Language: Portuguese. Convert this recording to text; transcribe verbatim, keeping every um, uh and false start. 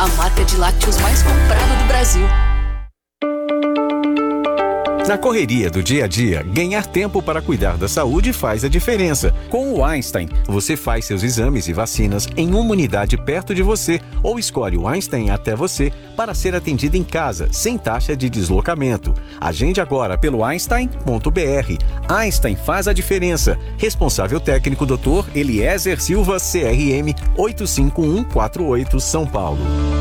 a marca de lácteos mais comprada do Brasil. Na correria do dia a dia, ganhar tempo para cuidar da saúde faz a diferença. Com o Einstein, você faz seus exames e vacinas em uma unidade perto de você ou escolhe o Einstein até você para ser atendido em casa, sem taxa de deslocamento. Agende agora pelo einstein ponto b r. Einstein faz a diferença. Responsável técnico doutor Eliezer Silva, C R M oito cinco um quatro oito, São Paulo.